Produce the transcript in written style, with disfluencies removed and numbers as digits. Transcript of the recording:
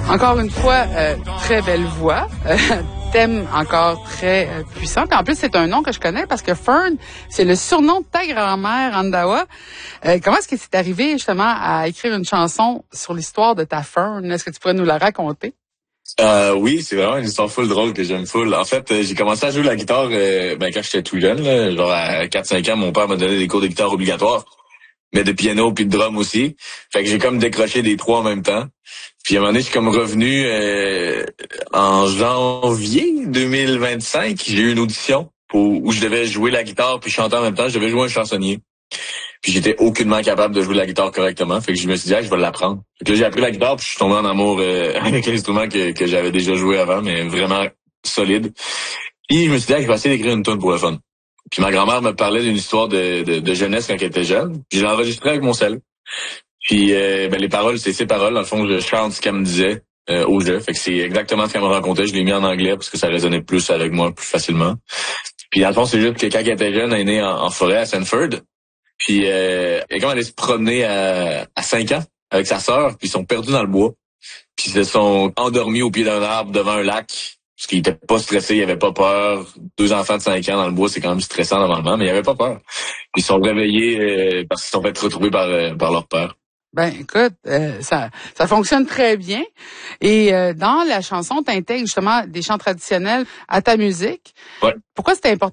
Encore une fois, très belle voix. Thème encore très puissant. Puis en plus, c'est un nom que je connais parce que Fern, c'est le surnom de ta grand-mère, Andawa. Comment est-ce que c'est arrivé justement à écrire une chanson sur l'histoire de ta Fern? Est-ce que tu pourrais nous la raconter? Oui, c'est vraiment une histoire full drôle que j'aime full. En fait, j'ai commencé à jouer la guitare quand j'étais tout jeune, là, genre à 4-5 ans, mon père m'a donné des cours de guitare obligatoires, mais de piano puis de drum aussi. Fait que j'ai comme décroché des trois en même temps. Puis à un moment donné, je suis comme revenu en janvier 2025, j'ai eu une audition où je devais jouer la guitare puis chanter en même temps. Je devais jouer un chansonnier. Puis j'étais aucunement capable de jouer la guitare correctement. Fait que je me suis dit, je vais l'apprendre. Fait que là, j'ai appris la guitare puis je suis tombé en amour avec l'instrument que j'avais déjà joué avant, mais vraiment solide. Puis je me suis dit, je vais essayer d'écrire une tune pour le fun. Puis ma grand-mère me parlait d'une histoire de jeunesse quand elle était jeune. Puis je l'ai enregistrée avec mon sel. Puis les paroles, c'est ses paroles. Dans le fond, je chante ce qu'elle me disait au jeu. Fait que c'est exactement ce qu'elle me racontait. Je l'ai mis en anglais parce que ça résonnait plus avec moi, plus facilement. Puis dans le fond, c'est juste que quand elle était jeune, elle est née en forêt à Sanford. Puis elle est comme allée se promener à 5 ans avec sa sœur. Puis ils sont perdus dans le bois. Puis ils se sont endormis au pied d'un arbre devant un lac. Parce qu'ils étaient pas stressés, ils avaient pas peur. 2 enfants de 5 ans dans le bois, c'est quand même stressant normalement, mais ils avaient pas peur. Ils sont réveillés parce qu'ils sont fait retrouver par leur père. Ben, écoute, ça fonctionne très bien. Et dans la chanson, t'intègres justement des chants traditionnels à ta musique. Ouais. Pourquoi c'était important?